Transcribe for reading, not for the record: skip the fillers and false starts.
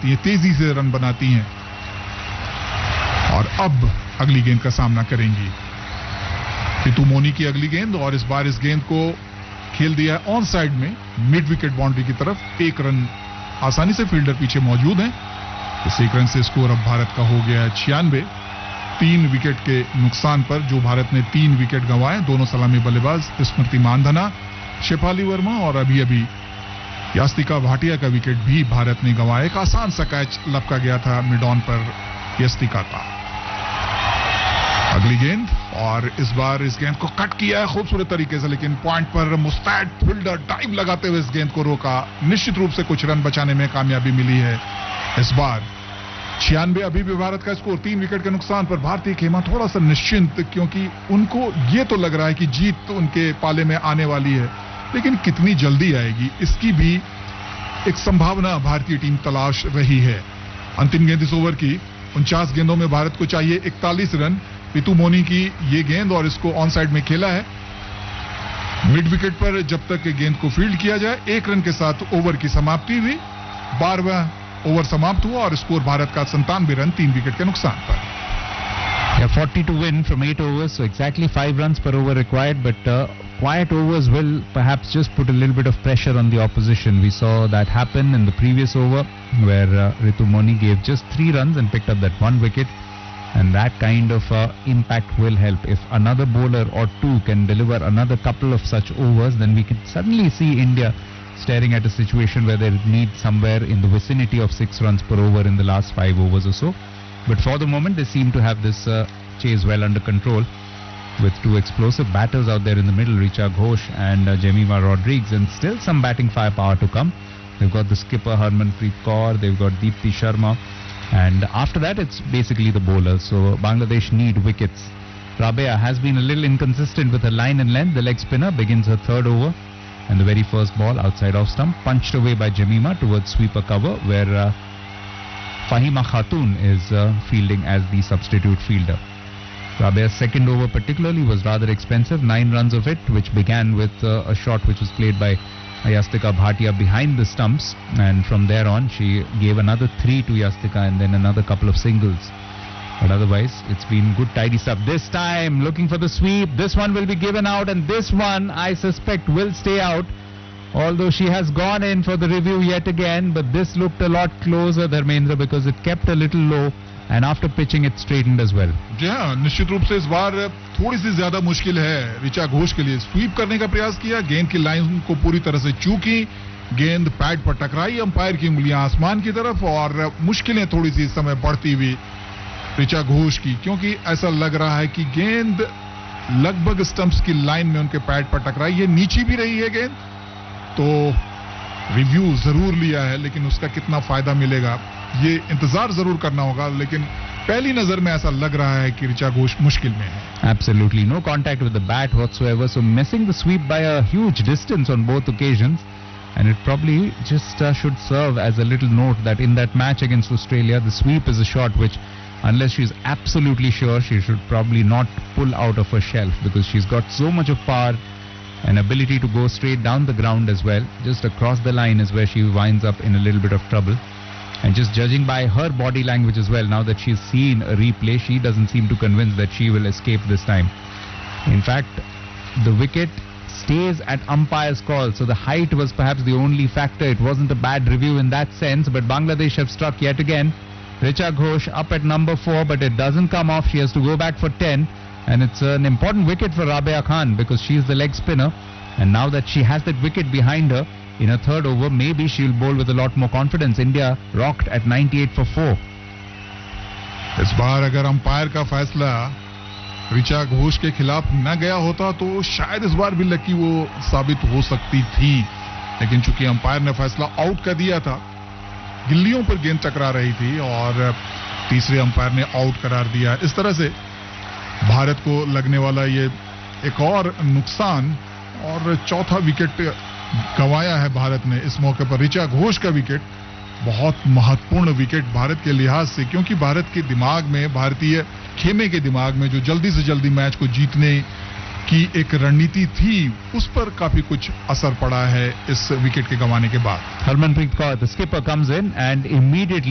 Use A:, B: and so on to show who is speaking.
A: करती हैं, तेजी से रन बनाती हैं और अब अगली गेंद का सामना करेंगी। रितु मोनी की अगली गेंद और इस बार इस गेंद को खेल दिया ऑन साइड में मिड विकेट बाउंड्री की तरफ। 1 रन आसानी से फील्डर पीछे मौजूद हैं। इस 1 रन से स्कोर अब भारत का हो गया 96। 3 विकेट के नुकसान पर जो भारत ने 3 विकेट गंवाए, दोनों सलामी बल्लेबाज स्मृति मानधना, शेफाली वर्मा और अभी यास्तिका भाटिया का विकेट भी भारत ने गंवाया। एक आसान सा कैच लपका गया था मिड ऑन पर यास्तिका का। अगली गेंद और इस बार इस गेंद को कट किया है खूबसूरत तरीके से, लेकिन पॉइंट पर मुस्तैद फील्डर डाइव लगाते हुए इस गेंद को रोका। निश्चित रूप से कुछ रन बचाने में कामयाबी मिली है इस बार। 96 अभी भी भारत का स्कोर। 3 विकेट के नुकसान पर भारतीय खेमा थोड़ा सा निश्चिंत, क्योंकि उनको ये तो लग रहा है कि जीत तो उनके पाले में आने वाली है, लेकिन कितनी जल्दी आएगी इसकी भी एक संभावना भारतीय टीम तलाश रही है। अंतिम गेंद इस ओवर की। 49 गेंदों में भारत को चाहिए 41 रन। रितु मोनी की ये गेंद और इसको ऑन साइड में खेला है। मिड विकेट पर जब तक गेंद को फील्ड किया जाए 1 रन के साथ ओवर की समाप्ति हुई। 12वां ओवर समाप्त हुआ और स्कोर भारत का 97 रन 3 विकेट के नुकसान पर।
B: Yeah, 40 to win from 8 overs, so exactly 5 runs per over required, but quiet overs will perhaps just put a little bit of pressure on the opposition. We saw that happen in the previous over where Ritu Moni gave just 3 runs and picked up that 1 wicket, and that kind of impact will help. If another bowler or two can deliver another couple of such overs, then we can suddenly see India staring at a situation where they need somewhere in the vicinity of 6 runs per over in the last 5 overs or so. But for the moment, they seem to have this chase well under control with 2 explosive batters out there in the middle, Richa Ghosh and Jemima Rodriguez, and still some batting firepower to come. They've got the skipper Harmanpreet Kaur, they've got Deepti Sharma, and after that it's basically the bowlers. So Bangladesh need wickets. Rabea has been a little inconsistent with her line and length. The leg spinner begins her 3rd over, and the very first ball outside off stump punched away by Jemima towards sweeper cover, where Fahima Khatun is fielding as the substitute fielder. Rabia's 2nd over particularly was rather expensive, 9 runs of it, which began with a shot which was played by Yastika Bhatia behind the stumps, and from there on she gave another 3 to Yastika and then another couple of singles. But otherwise it's been good tidy stuff. This time looking for the sweep. This one will be given out, and this one I suspect will stay out, although she has gone in for the review yet again. But this looked a lot closer, Dharmendra, because it kept a little low, and after pitching it straightened as well.
A: हाँ, निश्चित रूप से इस बार थोड़ी सी ज्यादा मुश्किल है रिचा घोष के लिए। स्वीप करने का प्रयास किया, गेंद की लाइन को पूरी तरह से चूकी, गेंद पैड पर टकराई, अंपायर की उंगलियां आसमान की तरफ, और मुश्किलें थोड़ी सी इस समय बढ़ती हुई रिचा घोष की, क्योंकि ऐसा लग रहा है कि गेंद लगभग स्टंप्स की लाइन में उनके पैड पर टकराई है। नीची भी रही है गेंद, तो रिव्यू जरूर लिया है, लेकिन उसका कितना फायदा मिलेगा ये इंतजार जरूर करना होगा। लेकिन पहली नजर में ऐसा लग रहा है कि रिचा घोष मुश्किल में है।
B: Absolutely no contact with the bat whatsoever, so missing the sweep by a huge distance on both occasions, and it probably just should serve as a little note that in that match against Australia, the sweep is a shot which, unless she's absolutely sure, she should probably not pull out of her shelf, because she's got so much of power and ability to go straight down the ground as well. Just across the line is where she winds up in a little bit of trouble. And just judging by her body language as well, now that she's seen a replay, she doesn't seem to convince that she will escape this time. In fact, the wicket stays at umpire's call, so the height was perhaps the only factor. It wasn't a bad review in that sense, but Bangladesh have struck yet again. Richa Ghosh up at number 4, but it doesn't come off. She has to go back for 10. And it's an important wicket for Rabea Khan, because she's the leg spinner. And now that she has that wicket behind her, in her 3rd over, maybe she'll bowl with a lot more confidence. India rocked at 98 for 4.
A: इस बार अगर umpire का फैसला रिचा घोष के खिलाफ न गया होता तो शायद इस बार भी लकी वो साबित हो सकती थी, लेकिन चूंकि अंपायर ने फैसला आउट कर दिया था, गिल्लियों पर गेंद टकरा रही थी और तीसरे अंपायर ने आउट करार दिया। इस तरह से भारत को लगने वाला ये एक और नुकसान, और 4था विकेट गंवाया है भारत ने इस मौके पर। रिचा घोष का विकेट बहुत महत्वपूर्ण विकेट भारत के लिहाज से, क्योंकि भारत के दिमाग में, भारतीय खेमे के दिमाग में जो जल्दी से जल्दी मैच को जीतने की एक रणनीति थी, उस पर काफी कुछ असर पड़ा है इस विकेट के गंवाने के बाद।
B: Harmanpreet Kaur, the skipper, comes in and immediately